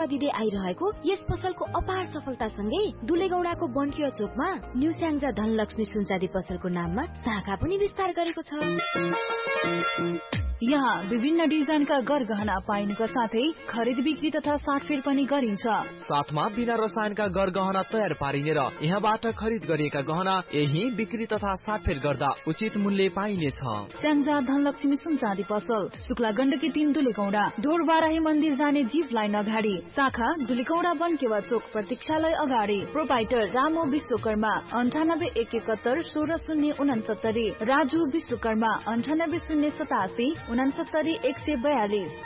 दिँदै आइरहेको यस पसलको अपार सफलतासँगै दुलेगौडाको बन्किया चोकमा न्यू स्याङ्जा धनलक्ष्मी सुनचाँदी पसलको नाममा शाखा पनि विस्तार गरेको छ। यहाँ विभिन्न डिजाइनका गरगहना पाइनुका साथै खरिद बिक्री तथा साटफेर पनि गरिन्छ। साथमा बिना रसायनका गरगहना तयार पारिने र यहाँबाट खरिद गरिएका गहना यही बिक्री तथा साटफेर गर्दा उचित मूल्य पाइनेछ। स्याङ्जा धनलक्ष्मी सुनचाँदी पसल शुक्ला गण्डकी 3 दुलेगौडा, ढोरबाराही मन्दिर जाने जीप लाइन अगाडि, शाखा दुलेगौडा बन्केवा चोक प्रतीक्षालय अगाडि। प्रोपाइटर रामो विश्वकर्मा 9811160069, राजु विश्वकर्मा 980087 69 142।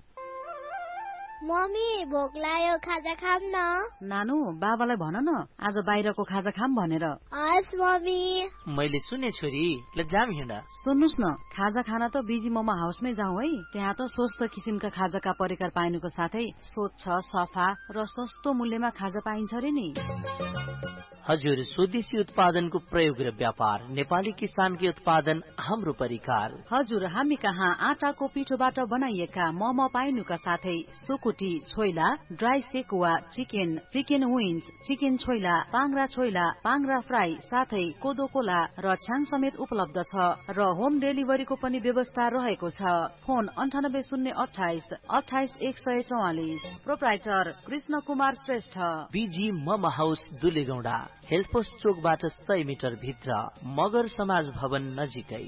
मम्मी भोक लाग्यो, खाजा खाम न। नानु बाबालाई भन न आज बाहिरको खाजा खाम भनेर। हस् मम्मी। मैले सुने छोरी, ल जाम हिँड। सुन्नुस् न, खाजा खाना त बिजी मोमो हाउसमै जाउँ है। त्यहाँ त स्वस्थ किसिमका खाजाका परिकार पाइनुको साथै स्वच्छ, सफा र सस्तो मूल्यमा खाजा पाइन्छ रे नि। हजुर, स्वदेशी उत्पादनको प्रयोग र व्यापार, नेपाली किसानकै उत्पादन, हाम्रो परिकार। हजुर, हामी कहाँ आटाको पिठोबाट बनाइएका मोमो पाइनुका साथै सुकुटी, choila, dry sekuwa, chicken, chicken wings, chicken choila, पाङ्रा choila, पाङ्रा fry, साथै कोदो कोला र छ्याङ समेत उपलब्ध छ र होम डेलिभरीको पनि व्यवस्था रहेको छ। Phone 9808 28 144। Proprietor Krishna Kumar Shrestha, busy momo house दुलेगौडा, health post चोकबाट 100 मिटर भित्र, मगर समाज भवन नजिकै।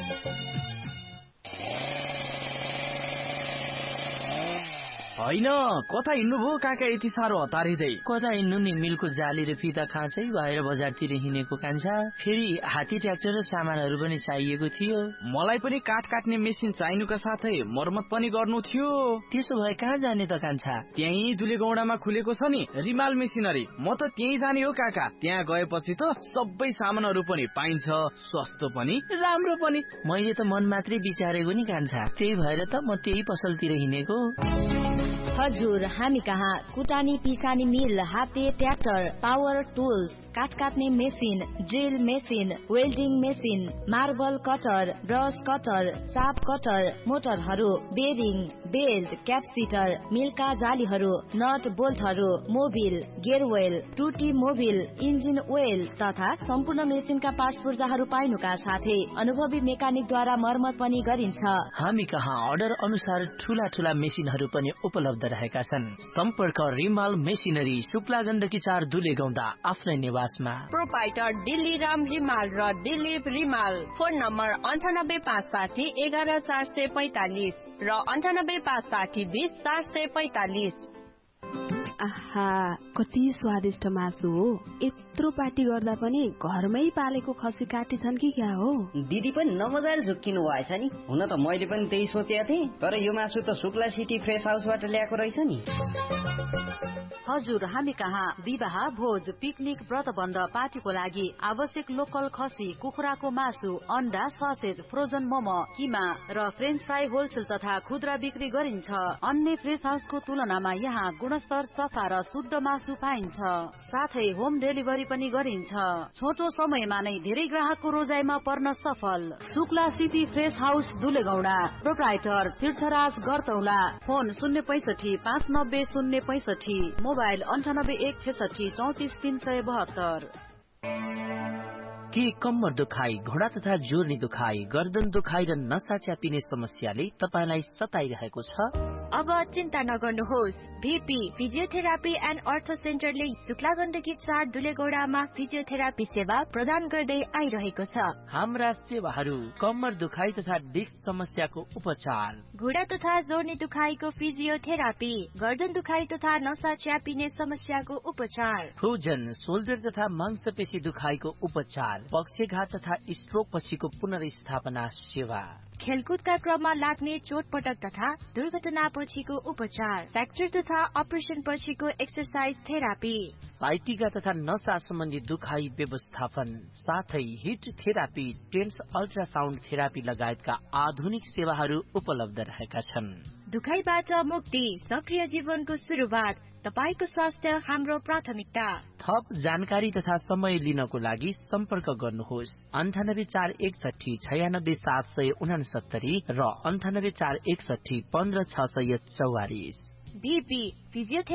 होइन, कता हिँड्नु भो काका यति साह्रो हतारिँदै? कता हिँड्नु नि, मिलको जाली र फिता खाँचै भएर बजारतिर हिँडेको कान्छा। फेरि हात्ती ट्र्याक्टर र सामानहरू पनि चाहिएको थियो। मलाई पनि काठ काट्ने मेसिन चाहिनुका साथै मर्मत पनि गर्नु थियो। त्यसो भए कहाँ जाने त कान्छा? त्यही दुलेगौडामा खुलेको छ नि रिमाल मेसिनरी, म त त्यही जाने हो काका। त्यहाँ गएपछि त सबै सामानहरू पनि पाइन्छ, सस्तो पनि राम्रो पनि। मैले त मन मात्रै विचारेको नि कान्छा, त्यही भएर त म त्यही पसलतिर हिँडेको। हजुर, हामी कहाँ कुटानी पिसानी मिल, हाते ट्र्याक्टर, पावर टुल्स, काठ काट्ने machine, drill machine, welding machine, marble cutter, brush cutter, shop cutter, मोटरहरू, bearing, belt, क्यापसिटर, Milcah जालीहरू, not बोल्टहरू, Mobil, गेयरवेल, टुटी मोबिल, इन्जिन ओइल तथा सम्पूर्ण मेसिनका पार्ट्स पूर्जाहरू पाइनुका साथै अनुभवी मेकानिकद्वारा मर्मत पनि गरिन्छ। हामी कहाँ अर्डर अनुसार ठूला ठूला मेसिनहरू पनि उपलब्ध रहेका छन्। सम्पर्क रिमाल मेसिनरी, शुक्ला गण्डकी 4 दुलेगौडा, आफ्नै निवासमा। प्रोपाइटर दिल्ली राम रिमाल र दिलीप रिमाल। फोन नम्बर 9856 11445 र 9856 20 445। आहा, कति स्वादिष्ट मासु हो। यत्रो पार्टी गर्दा पनि घरमै पालेको खसी काटी छन् कि क्या हो? दिदी पनि नमजाले झुक्किनु भएछ नि। हुन त मैले पनि त्यही सोचेको थिएँ, तर यो मासु त शुक्ला सिटी फ्रेस हाउसबाट ल्याएको रहेछ नि। हजुर, हामी कहाँ विवाह, भोज, पिकनिक, व्रतबन्ध, पार्टीको लागि आवश्यक लोकल खसी, कुखुराको मासु, अन्डा, ससेज, फ्रोजन मोमो, किमा र फ्रेन्च फ्राई होलसेल तथा खुद्रा बिक्री गरिन्छ। अन्य फ्रेस हाउसको तुलनामा यहाँ गुणस्तर, सफा र शुद्ध मासु पाइन्छ। साथै होम डेलिभरी पनि गरिन्छ। छोटो समयमा नै धेरै ग्राहकको रोजाइमा पर्न सफल। Shukla city fresh house दुलेगौडा। Proprietor तीर्थराज गरतौला। Phone 065 590 065, mobile 98 166 34 372। के कम्मर दुखाइ, घोडा तथा जोर्नी दुखाइ, गर्दन दुखाइ र नसा च्यापिने समस्याले तपाईलाई सताइरहेको छ? अब चिन्ता नगर्नुहोस्। भीपी फिजियोथेरापी एन्ड अर्थो सेन्टरले शुक्ला गण्डकी 4 दुलेगौडामा फिजियोथेरापी सेवा प्रदान गर्दै आइरहेको छ। हाम्रा सेवाहरू कम्मर दुखाइ तथा डिस्क समस्याको उपचार, घुँडा तथा जोर्नी दुखाइको फिजियोथेरापी, गर्दन दुखाइ तथा नसा च्यापिने समस्याको उपचार, फ्रोजन शोल्डर तथा मांसपेशी दुखाइको उपचार, पक्षघात तथा स्ट्रोक पछिको पुनर्स्थापना सेवा, खेलकुदका क्रममा लाग्ने चोटपटक तथा दुर्घटना पछिको उपचार, फ्र्याक्चर तथा अपरेसन पछिको एक्सरसाइज थेरापी, साइटिका तथा नसा सम्बन्धी दुखाइ व्यवस्थापन, साथै hit therapy, tense ultrasound therapy लगायतका आधुनिक सेवाहरू उपलब्ध रहेका छन्। दुखाइबाट मुक्ति, सक्रिय जीवनको सुरुवात, तपाईको स्वास्थ्य हाम्रो प्राथमिकता। थप जानकारी तथा समय लिनको लागि सम्पर्क गर्नुहोस् 9841 96 769 र 9841 15 644। BP physiotherapy